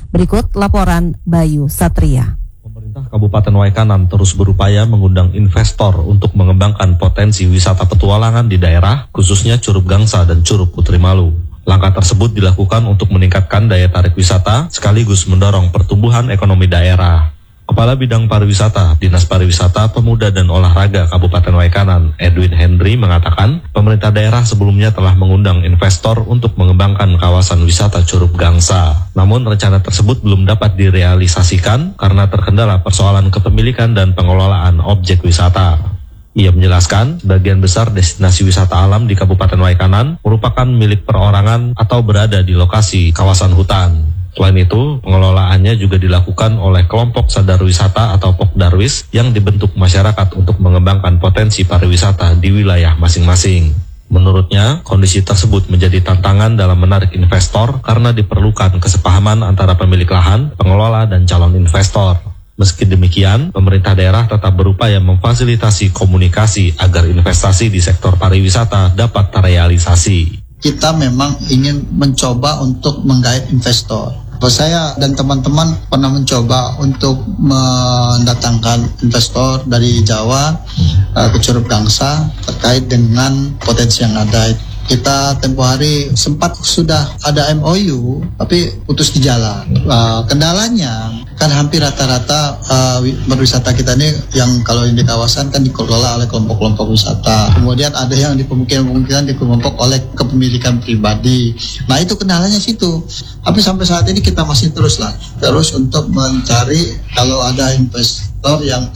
Berikut laporan Bayu Satria. Pemerintah Kabupaten Waikanan terus berupaya mengundang investor untuk mengembangkan potensi wisata petualangan di daerah, khususnya Curug Gangsa dan Curug Putri Malu. Langkah tersebut dilakukan untuk meningkatkan daya tarik wisata sekaligus mendorong pertumbuhan ekonomi daerah. Kepala Bidang Pariwisata, Dinas Pariwisata, Pemuda dan Olahraga Kabupaten Waikanan, Edwin Henry mengatakan, pemerintah daerah sebelumnya telah mengundang investor untuk mengembangkan kawasan wisata Curug Gangsa. Namun rencana tersebut belum dapat direalisasikan karena terkendala persoalan kepemilikan dan pengelolaan objek wisata. Ia menjelaskan, sebagian besar destinasi wisata alam di Kabupaten Waikanan merupakan milik perorangan atau berada di lokasi kawasan hutan. Selain itu, pengelolaannya juga dilakukan oleh kelompok sadar wisata atau Pokdarwis yang dibentuk masyarakat untuk mengembangkan potensi pariwisata di wilayah masing-masing. Menurutnya, kondisi tersebut menjadi tantangan dalam menarik investor karena diperlukan kesepahaman antara pemilik lahan, pengelola, dan calon investor. Meski demikian, pemerintah daerah tetap berupaya memfasilitasi komunikasi agar investasi di sektor pariwisata dapat terrealisasi. Kita memang ingin mencoba untuk menggait investor. Saya dan teman-teman pernah mencoba untuk mendatangkan investor dari Jawa ke Curug Gangsa terkait dengan potensi yang ada. Kita tempo hari sempat sudah ada MOU tapi putus di jalan. Kendalanya kan hampir rata-rata berwisata kita ini yang kalau di kawasan kan dikelola oleh kelompok-kelompok wisata. Kemudian ada yang di pemukiman-pemukiman dikelompok oleh kepemilikan pribadi. Nah itu kendalanya situ. Tapi sampai saat ini kita masih terus untuk mencari kalau ada investor yang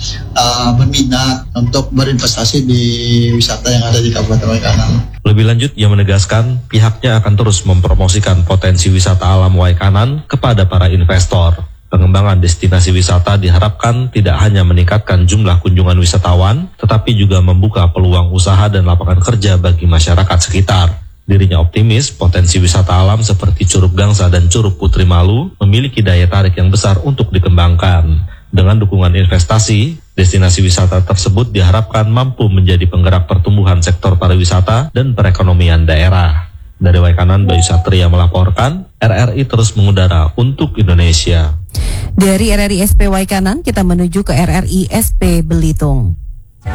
berminat untuk berinvestasi di wisata yang ada di Kabupaten Waikanan. Lebih lanjut, ia menegaskan pihaknya akan terus mempromosikan potensi wisata alam Waikanan kepada para investor. Pengembangan destinasi wisata diharapkan tidak hanya meningkatkan jumlah kunjungan wisatawan, tetapi juga membuka peluang usaha dan lapangan kerja bagi masyarakat sekitar. Dirinya optimis potensi wisata alam seperti Curug Gangsa dan Curug Putri Malu memiliki daya tarik yang besar untuk dikembangkan. Dengan dukungan investasi, destinasi wisata tersebut diharapkan mampu menjadi penggerak pertumbuhan sektor pariwisata dan perekonomian daerah. Dari Waikanan, Bayu Satria melaporkan, RRI terus mengudara untuk Indonesia. Dari RRI SP Waikanan, kita menuju ke RRI SP Belitung.